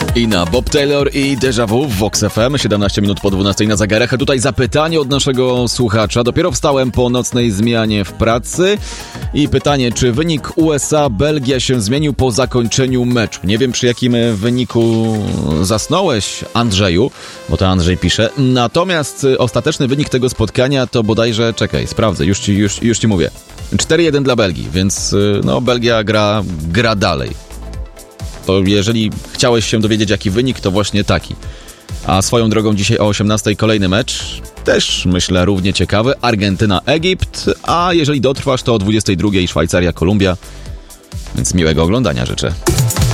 I na Bob Taylor i Déjà Vu w Vox FM, 17 minut po 12 na zegarach. A tutaj zapytanie od naszego słuchacza. Dopiero wstałem po nocnej zmianie w pracy i pytanie, czy wynik USA-Belgia się zmienił po zakończeniu meczu? Nie wiem, przy jakim wyniku zasnąłeś, Andrzeju, bo to Andrzej pisze. Natomiast ostateczny wynik tego spotkania to bodajże, czekaj, sprawdzę, już ci mówię. 4-1 dla Belgii, więc no Belgia gra dalej. To jeżeli chciałeś się dowiedzieć, jaki wynik, to właśnie taki. A swoją drogą dzisiaj o 18:00 kolejny mecz, też myślę równie ciekawy, Argentyna-Egipt, a jeżeli dotrwasz, to o 22:00 Szwajcaria-Kolumbia, więc miłego oglądania życzę.